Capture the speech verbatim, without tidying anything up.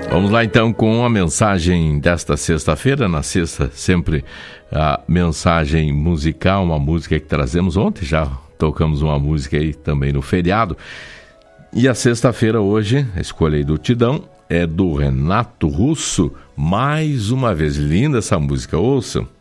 Vamos lá então com a mensagem desta sexta-feira. Na sexta, sempre a mensagem musical, uma música que trazemos. Ontem já tocamos uma música aí também no feriado. E a sexta-feira hoje, a escolha aí do Tidão é do Renato Russo. Mais uma vez, linda essa música, ouçam.